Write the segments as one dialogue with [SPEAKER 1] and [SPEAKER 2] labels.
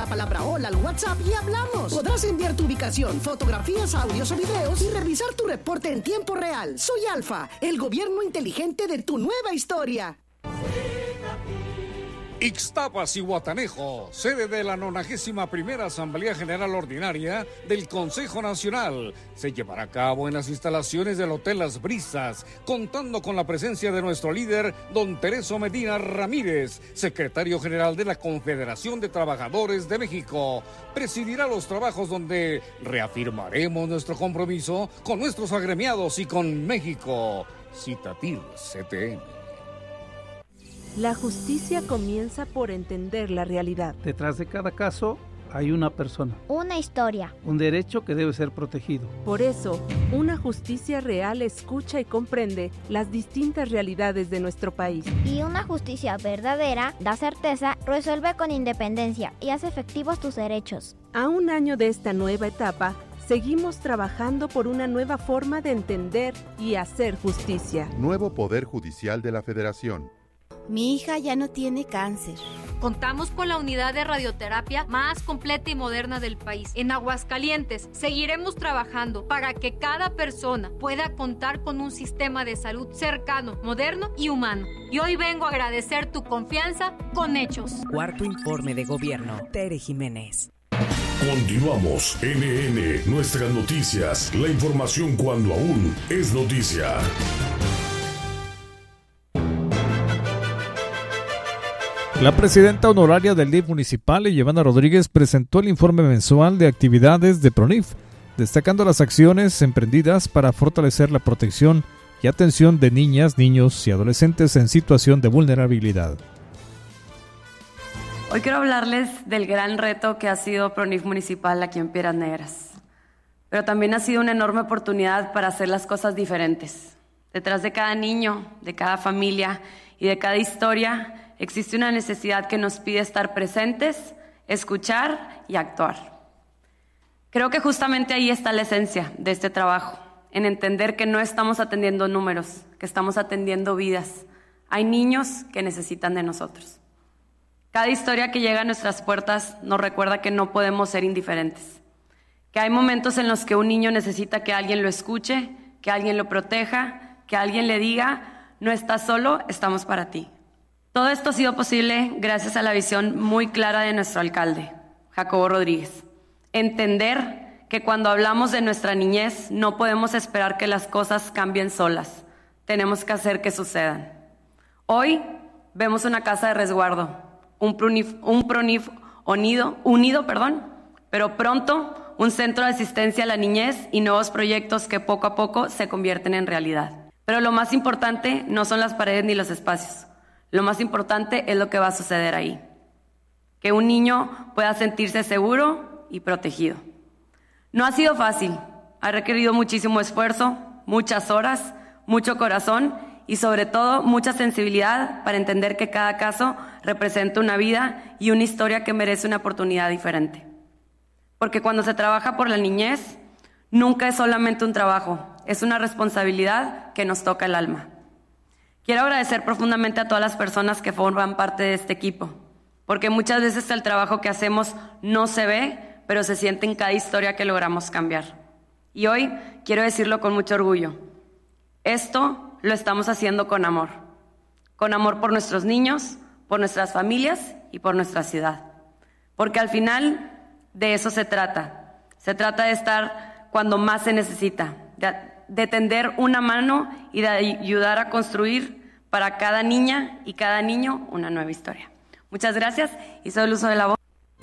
[SPEAKER 1] la palabra hola al WhatsApp y hablamos. Podrás enviar tu ubicación, fotografías, audios o videos y revisar tu reporte en tiempo real. Soy Alfa, el gobierno inteligente de tu nueva historia.
[SPEAKER 2] Ixtapas y Guatanejo, sede de la 91ª Asamblea General Ordinaria del Consejo Nacional, se llevará a cabo en las instalaciones del Hotel Las Brisas, contando con la presencia de nuestro líder, don Tereso Medina Ramírez, secretario general de la Confederación de Trabajadores de México. Presidirá los trabajos donde reafirmaremos nuestro compromiso con nuestros agremiados y con México. Citatir CTM.
[SPEAKER 3] La justicia comienza por entender la realidad.
[SPEAKER 4] Detrás de cada caso hay una persona.
[SPEAKER 5] Una historia.
[SPEAKER 4] Un derecho que debe ser protegido.
[SPEAKER 3] Por eso, una justicia real escucha y comprende las distintas realidades de nuestro país.
[SPEAKER 5] Y una justicia verdadera da certeza, resuelve con independencia y hace efectivos tus derechos.
[SPEAKER 3] A un año de esta nueva etapa, seguimos trabajando por una nueva forma de entender y hacer justicia.
[SPEAKER 6] Nuevo Poder Judicial de la Federación.
[SPEAKER 7] Mi hija ya no tiene cáncer.
[SPEAKER 8] Contamos con la unidad de radioterapia más completa y moderna del país. En Aguascalientes seguiremos trabajando para que cada persona pueda contar con un sistema de salud cercano, moderno y humano. Y hoy vengo a agradecer tu confianza con hechos.
[SPEAKER 9] Cuarto informe de gobierno. Tere Jiménez.
[SPEAKER 10] Continuamos. NN, nuestras noticias. La información cuando aún es noticia.
[SPEAKER 11] La presidenta honoraria del DIF municipal, Ivana Rodríguez, presentó el informe mensual de actividades de PRONIF, destacando las acciones emprendidas para fortalecer la protección y atención de niñas, niños y adolescentes en situación de vulnerabilidad.
[SPEAKER 12] Hoy quiero hablarles del gran reto que ha sido PRONIF municipal aquí en Piedras Negras, pero también ha sido una enorme oportunidad para hacer las cosas diferentes. Detrás de cada niño, de cada familia y de cada historia, existe una necesidad que nos pide estar presentes, escuchar y actuar. Creo que justamente ahí está la esencia de este trabajo, en entender que no estamos atendiendo números, que estamos atendiendo vidas. Hay niños que necesitan de nosotros. Cada historia que llega a nuestras puertas nos recuerda que no podemos ser indiferentes, que hay momentos en los que un niño necesita que alguien lo escuche, que alguien lo proteja, que alguien le diga, no estás solo, estamos para ti. Todo esto ha sido posible gracias a la visión muy clara de nuestro alcalde, Jacobo Rodríguez. Entender que cuando hablamos de nuestra niñez no podemos esperar que las cosas cambien solas. Tenemos que hacer que sucedan. Hoy vemos una casa de resguardo, un PRONIF unido, pero pronto un centro de asistencia a la niñez y nuevos proyectos que poco a poco se convierten en realidad. Pero lo más importante no son las paredes ni los espacios. Lo más importante es lo que va a suceder ahí. Que un niño pueda sentirse seguro y protegido. No ha sido fácil, ha requerido muchísimo esfuerzo, muchas horas, mucho corazón y sobre todo mucha sensibilidad para entender que cada caso representa una vida y una historia que merece una oportunidad diferente. Porque cuando se trabaja por la niñez, nunca es solamente un trabajo, es una responsabilidad que nos toca el alma. Quiero agradecer profundamente a todas las personas que forman parte de este equipo, porque muchas veces el trabajo que hacemos no se ve, pero se siente en cada historia que logramos cambiar. Y hoy quiero decirlo con mucho orgullo. Esto lo estamos haciendo con amor por nuestros niños, por nuestras familias y por nuestra ciudad. Porque al final de eso se trata. Se trata de estar cuando más se necesita, de tender una mano y de ayudar a construir para cada niña y cada niño una nueva historia. Muchas gracias y soy el uso de la voz.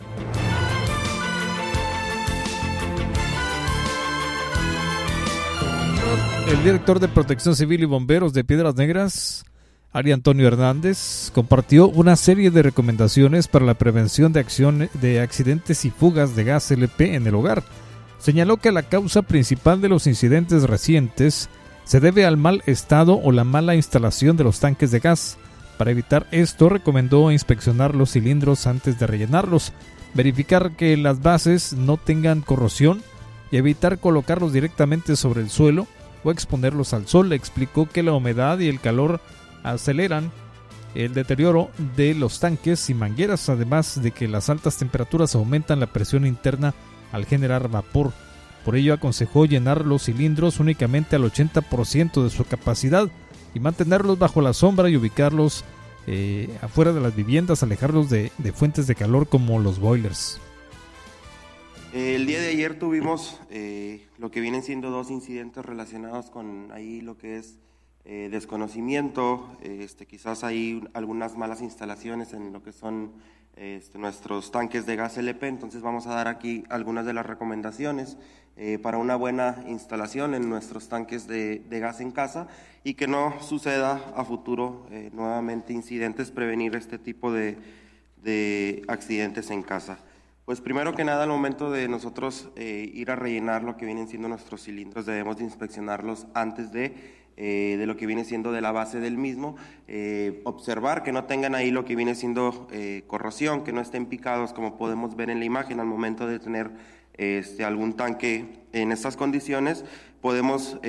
[SPEAKER 11] El director de Protección Civil y Bomberos de Piedras Negras, Ari Antonio Hernández, compartió una serie de recomendaciones para la prevención de accidentes y fugas de gas LP en el hogar. Señaló que la causa principal de los incidentes recientes se debe al mal estado o la mala instalación de los tanques de gas. Para evitar esto, recomendó inspeccionar los cilindros antes de rellenarlos, verificar que las bases no tengan corrosión y evitar colocarlos directamente sobre el suelo o exponerlos al sol. Explicó que la humedad y el calor aceleran el deterioro de los tanques y mangueras, además de que las altas temperaturas aumentan la presión interna al generar vapor. Por ello aconsejó llenar los cilindros únicamente al 80% de su capacidad y mantenerlos bajo la sombra y ubicarlos afuera de las viviendas, alejarlos de fuentes de calor como los boilers.
[SPEAKER 13] El día de ayer tuvimos lo que vienen siendo 2 incidentes relacionados con ahí lo que es desconocimiento, quizás hay algunas malas instalaciones en lo que son nuestros tanques de gas LP. Entonces vamos a dar aquí algunas de las recomendaciones para una buena instalación en nuestros tanques de gas en casa y que no suceda a futuro nuevamente incidentes, prevenir este tipo de accidentes en casa. Pues primero que nada, al momento de nosotros ir a rellenar lo que vienen siendo nuestros cilindros, debemos de inspeccionarlos antes de lo que viene siendo de la base del mismo, observar que no tengan ahí lo que viene siendo corrosión, que no estén picados como podemos ver en la imagen. Al momento de tener algún tanque en estas condiciones, podemos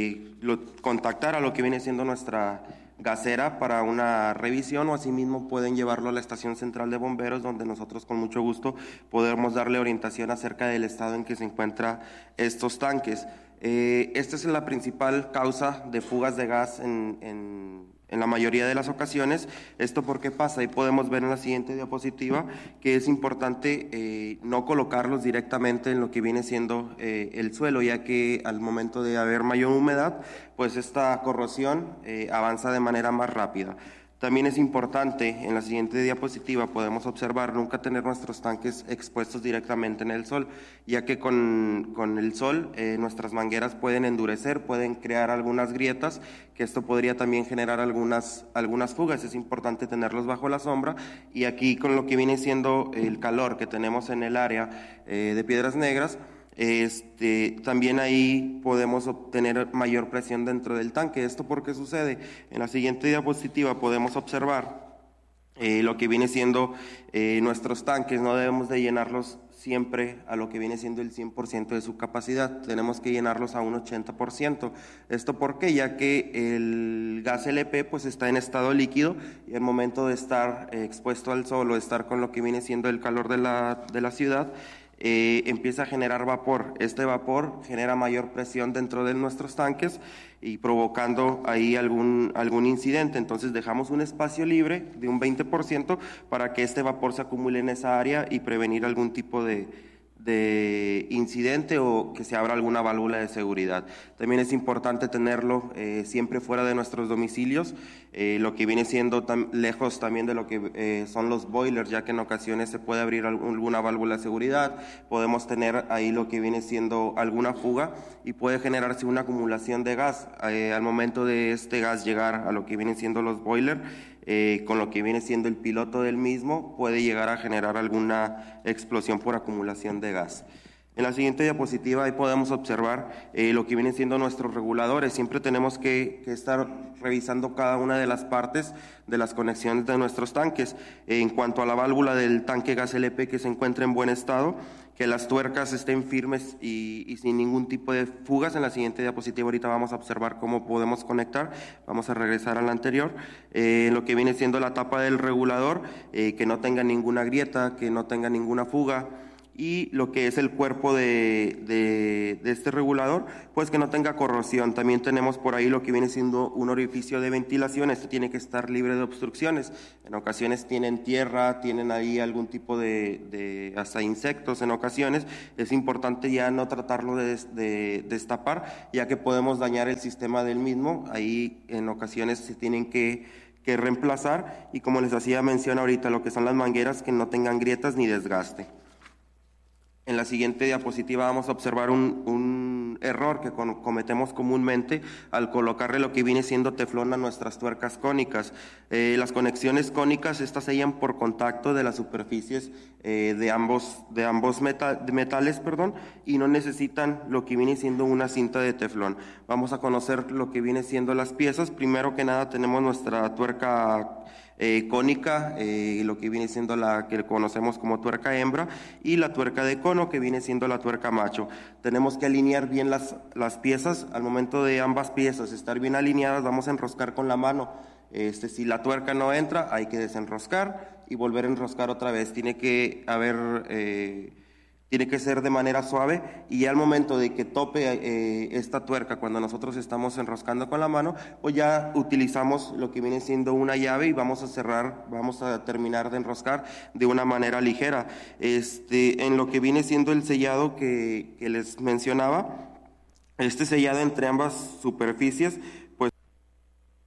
[SPEAKER 13] contactar a lo que viene siendo nuestra gasera para una revisión, o asimismo pueden llevarlo a la estación central de bomberos, donde nosotros con mucho gusto podemos darle orientación acerca del estado en que se encuentran estos tanques. Esta es la principal causa de fugas de gas en la mayoría de las ocasiones. ¿Esto por qué pasa? Ahí podemos ver en la siguiente diapositiva que es importante no colocarlos directamente en lo que viene siendo el suelo, ya que al momento de haber mayor humedad, pues esta corrosión avanza de manera más rápida. También es importante, en la siguiente diapositiva podemos observar, nunca tener nuestros tanques expuestos directamente en el sol, ya que con el sol nuestras mangueras pueden endurecer, pueden crear algunas grietas, que esto podría también generar algunas fugas. Es importante tenerlos bajo la sombra, y aquí con lo que viene siendo el calor que tenemos en el área de Piedras Negras, también ahí podemos obtener mayor presión dentro del tanque. ¿Esto por qué sucede? En la siguiente diapositiva podemos observar lo que viene siendo nuestros tanques. No debemos de llenarlos siempre a lo que viene siendo el 100% de su capacidad, tenemos que llenarlos a un 80%. ¿Esto por qué? Ya que el gas LP pues está en estado líquido, y al momento de estar expuesto al sol o estar con lo que viene siendo el calor de la ciudad, empieza a generar vapor. Este vapor genera mayor presión dentro de nuestros tanques y provocando ahí algún incidente. Entonces dejamos un espacio libre de un 20% para que este vapor se acumule en esa área y prevenir algún tipo de incidente o que se abra alguna válvula de seguridad. También es importante tenerlo siempre fuera de nuestros domicilios, lo que viene siendo lejos también de lo que son los boilers, ya que en ocasiones se puede abrir alguna válvula de seguridad, podemos tener ahí lo que viene siendo alguna fuga y puede generarse una acumulación de gas. Al momento de este gas llegar a lo que vienen siendo los boilers, con lo que viene siendo el piloto del mismo, puede llegar a generar alguna explosión por acumulación de gas. En la siguiente diapositiva ahí podemos observar lo que vienen siendo nuestros reguladores. Siempre tenemos que estar revisando cada una de las partes de las conexiones de nuestros tanques. En cuanto a la válvula del tanque gas LP, que se encuentre en buen estado, que las tuercas estén firmes y sin ningún tipo de fugas. En la siguiente diapositiva ahorita vamos a observar cómo podemos conectar. Vamos a regresar a la anterior. Lo que viene siendo la tapa del regulador, que no tenga ninguna grieta, que no tenga ninguna fuga. Y lo que es el cuerpo de este regulador, pues que no tenga corrosión. También tenemos por ahí lo que viene siendo un orificio de ventilación. Este tiene que estar libre de obstrucciones. En ocasiones tienen tierra, tienen ahí algún tipo de hasta insectos en ocasiones. Es importante ya no tratarlo de destapar, ya que podemos dañar el sistema del mismo. Ahí en ocasiones se tienen que reemplazar, y como les hacía mención ahorita, lo que son las mangueras, que no tengan grietas ni desgaste. En la siguiente diapositiva vamos a observar un error que cometemos comúnmente al colocarle lo que viene siendo teflón a nuestras tuercas cónicas. Las conexiones cónicas, estas se hallan por contacto de las superficies de ambos metales, y no necesitan lo que viene siendo una cinta de teflón. Vamos a conocer lo que viene siendo las piezas. Primero que nada tenemos nuestra tuerca cónica, lo que viene siendo la que conocemos como tuerca hembra, y la tuerca de cono, que viene siendo la tuerca macho. Tenemos que alinear bien las piezas. Al momento de ambas piezas estar bien alineadas, vamos a enroscar con la mano Si la tuerca no entra, hay que desenroscar y volver a enroscar otra vez. Tiene que ser de manera suave, y ya al momento de que tope esta tuerca, cuando nosotros estamos enroscando con la mano, pues ya utilizamos lo que viene siendo una llave y vamos a terminar de enroscar de una manera ligera. En lo que viene siendo el sellado que les mencionaba, este sellado entre ambas superficies